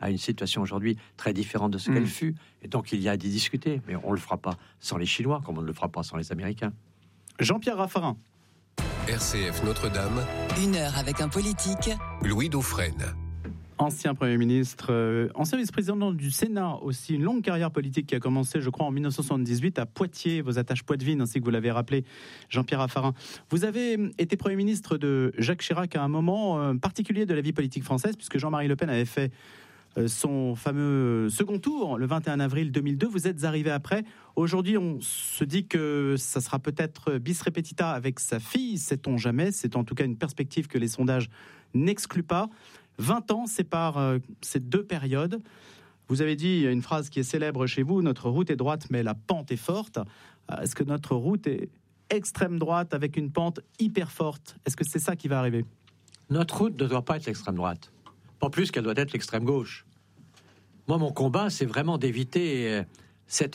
à une situation aujourd'hui très différente de ce qu'elle fut. Et donc, il y a à discuter. Mais on ne le fera pas sans les Chinois, comme on ne le fera pas sans les Américains. Jean-Pierre Raffarin. RCF Notre-Dame. 1 heure avec un politique. Louis Dauphren. Ancien Premier ministre, ancien vice-président du Sénat, aussi une longue carrière politique qui a commencé, je crois, en 1978 à Poitiers, vos attaches poitevines, ainsi que vous l'avez rappelé, Jean-Pierre Raffarin. Vous avez été Premier ministre de Jacques Chirac à un moment particulier de la vie politique française, puisque Jean-Marie Le Pen avait fait son fameux second tour le 21 avril 2002. Vous êtes arrivé après. Aujourd'hui, on se dit que ça sera peut-être bis repetita avec sa fille, sait-on jamais. C'est en tout cas une perspective que les sondages n'excluent pas. 20 ans séparent ces deux périodes. Vous avez dit une phrase qui est célèbre chez vous, notre route est droite mais la pente est forte. Est-ce que notre route est extrême droite avec une pente hyper forte? Est-ce que c'est ça qui va arriver? Notre route ne doit pas être l'extrême droite. Pas plus qu'elle doit être l'extrême gauche. Moi, mon combat, c'est vraiment d'éviter cette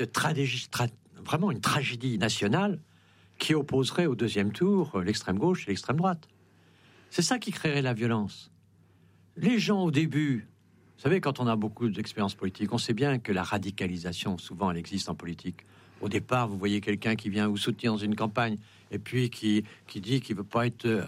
vraiment une tragédie nationale qui opposerait au deuxième tour l'extrême gauche et l'extrême droite. C'est ça qui créerait la violence. Les gens, au début, vous savez, quand on a beaucoup d'expérience politique, on sait bien que la radicalisation, souvent, elle existe en politique. Au départ, vous voyez quelqu'un qui vient vous soutenir dans une campagne et puis qui dit qu'il ne veut pas être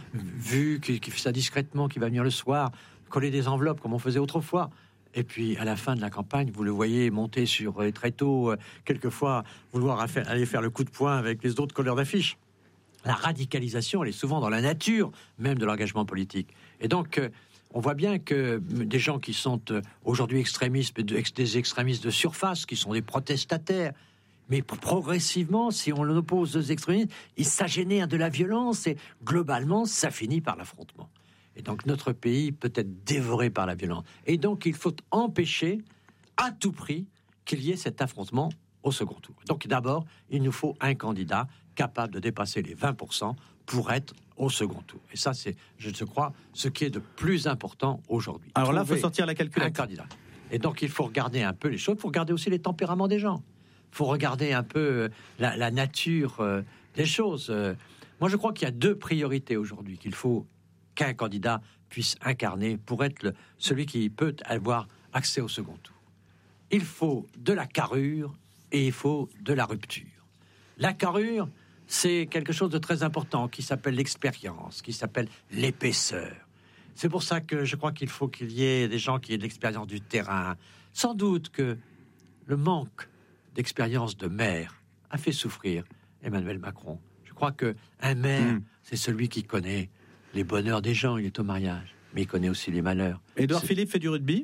vu, qui fait ça discrètement, qui va venir le soir, coller des enveloppes comme on faisait autrefois. Et puis, à la fin de la campagne, vous le voyez monter sur les tréteaux, quelquefois vouloir aller faire le coup de poing avec les autres colleurs d'affiches. La radicalisation, elle est souvent dans la nature même de l'engagement politique. Et donc, on voit bien que des gens qui sont aujourd'hui extrémistes, des extrémistes de surface, qui sont des protestataires, mais progressivement, si on oppose deux extrémistes, ça génère de la violence et globalement, ça finit par l'affrontement. Et donc notre pays peut être dévoré par la violence. Et donc il faut empêcher à tout prix qu'il y ait cet affrontement au second tour. Donc d'abord, il nous faut un candidat capable de dépasser les 20% pour être au second tour. Et ça, c'est, je crois, ce qui est de plus important aujourd'hui. Alors là, il faut sortir la calculette. Un candidat. Et donc il faut regarder un peu les choses, il faut regarder aussi les tempéraments des gens. Il faut regarder un peu la nature des choses. Moi, je crois qu'il y a deux priorités aujourd'hui qu'il faut qu'un candidat puisse incarner pour être celui qui peut avoir accès au second tour. Il faut de la carrure et il faut de la rupture. La carrure, c'est quelque chose de très important qui s'appelle l'expérience, qui s'appelle l'épaisseur. C'est pour ça que je crois qu'il faut qu'il y ait des gens qui aient de l'expérience du terrain. Sans doute que le manque d'expérience de maire a fait souffrir Emmanuel Macron. Je crois qu'un maire, c'est celui qui connaît les bonheurs des gens, il est au mariage, mais il connaît aussi les malheurs. Édouard Philippe fait du rugby.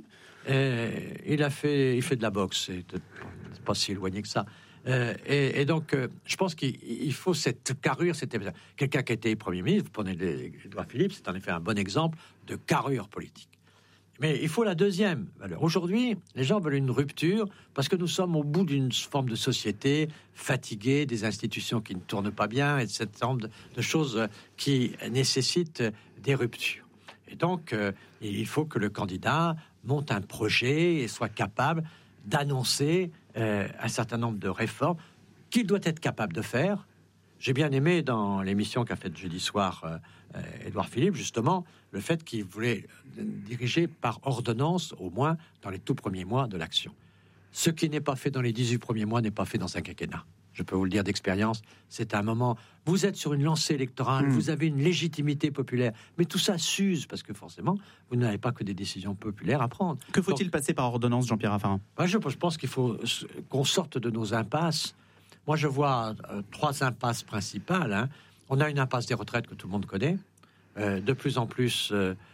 Il fait de la boxe, c'est pas si éloigné que ça. Et donc, je pense qu'il faut cette carrure, quelqu'un qui a été Premier ministre, vous prenez Édouard Philippe, c'est en effet un bon exemple de carrure politique. Mais il faut la deuxième valeur. Aujourd'hui, les gens veulent une rupture parce que nous sommes au bout d'une forme de société fatiguée, des institutions qui ne tournent pas bien, et cette forme de choses qui nécessitent des ruptures. Et donc, il faut que le candidat monte un projet et soit capable d'annoncer un certain nombre de réformes qu'il doit être capable de faire. J'ai bien aimé dans l'émission qu'a faite jeudi soir Édouard Philippe, justement, le fait qu'il voulait diriger par ordonnance, au moins dans les tout premiers mois de l'action. Ce qui n'est pas fait dans les 18 premiers mois n'est pas fait dans un quinquennat. Je peux vous le dire d'expérience, c'est un moment... Vous êtes sur une lancée électorale, vous avez une légitimité populaire, mais tout ça s'use, parce que forcément, vous n'avez pas que des décisions populaires à prendre. Que faut-il passer par ordonnance, Jean-Pierre Raffarin ? Je pense qu'il faut qu'on sorte de nos impasses. Moi, je vois trois impasses principales. On a une impasse des retraites que tout le monde connaît. De plus en plus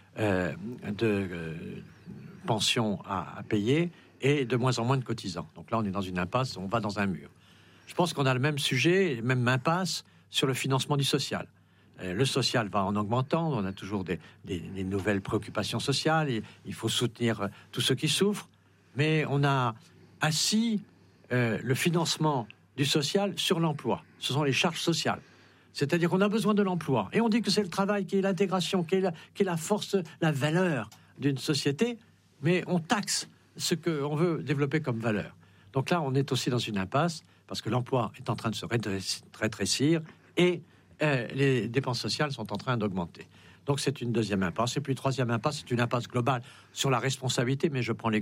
de pensions à payer et de moins en moins de cotisants. Donc là, on est dans une impasse, on va dans un mur. Je pense qu'on a le même sujet, même impasse sur le financement du social. Le social va en augmentant, on a toujours des nouvelles préoccupations sociales, et il faut soutenir tous ceux qui souffrent, mais on a assis le financement du social sur l'emploi. Ce sont les charges sociales. C'est-à-dire qu'on a besoin de l'emploi. Et on dit que c'est le travail qui est l'intégration, qui est la force, la valeur d'une société, mais on taxe ce qu'on veut développer comme valeur. Donc là, on est aussi dans une impasse, parce que l'emploi est en train de se rétrécir et les dépenses sociales sont en train d'augmenter. Donc c'est une deuxième impasse. Et puis troisième impasse, c'est une impasse globale sur la responsabilité, mais je prends les